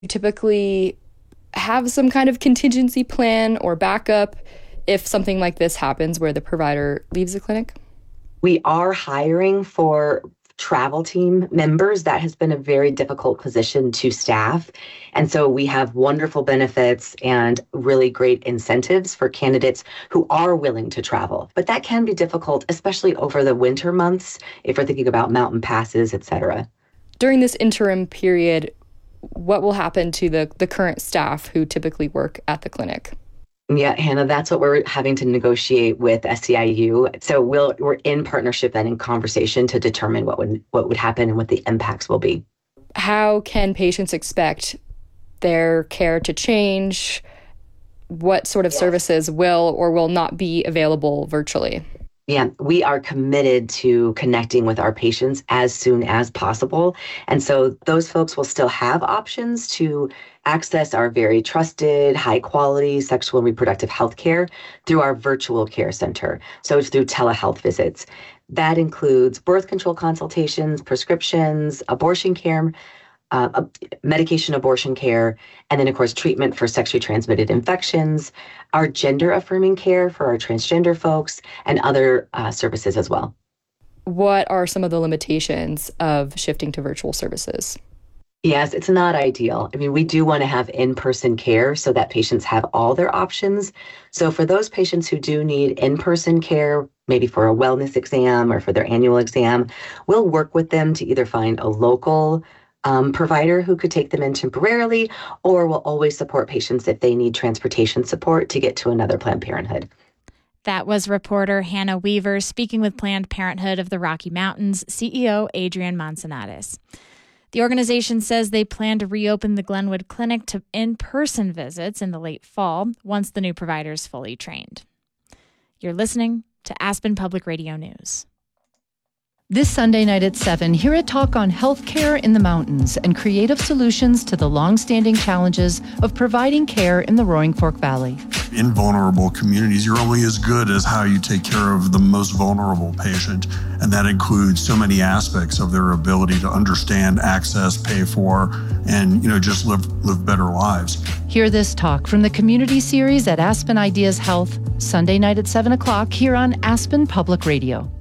You typically have some kind of contingency plan or backup if something like this happens where the provider leaves the clinic? We are hiring for travel team members. That has been a very difficult position to staff. And so we have wonderful benefits and really great incentives for candidates who are willing to travel. But that can be difficult, especially over the winter months, if we're thinking about mountain passes, et cetera. During this interim period, what will happen to the current staff who typically work at the clinic? Yeah, Hannah, that's what we're having to negotiate with SEIU. So we're in partnership and in conversation to determine what would happen and what the impacts will be. How can patients expect their care to change? What sort of services will or will not be available virtually? Yeah, we are committed to connecting with our patients as soon as possible. And so those folks will still have options to access our very trusted, high quality sexual and reproductive health care through our virtual care center. So it's through telehealth visits. That includes birth control consultations, prescriptions, abortion care, medication abortion care, and then, of course, treatment for sexually transmitted infections, our gender affirming care for our transgender folks, and other services as well. What are some of the limitations of shifting to virtual services? Yes, it's not ideal. I mean, we do want to have in-person care so that patients have all their options. So for those patients who do need in-person care, maybe for a wellness exam or for their annual exam, we'll work with them to either find a local provider who could take them in temporarily, or will always support patients if they need transportation support to get to another Planned Parenthood. That was reporter Hannah Weaver speaking with Planned Parenthood of the Rocky Mountains CEO Adrian Manzanares. The organization says they plan to reopen the Glenwood Clinic to in-person visits in the late fall once the new provider is fully trained. You're listening to Aspen Public Radio News. This Sunday night at 7, hear a talk on healthcare in the mountains and creative solutions to the long-standing challenges of providing care in the Roaring Fork Valley. In vulnerable communities, you're only as good as how you take care of the most vulnerable patient, and that includes so many aspects of their ability to understand, access, pay for, and just live better lives. Hear this talk from the community series at Aspen Ideas Health, Sunday night at 7 o'clock here on Aspen Public Radio.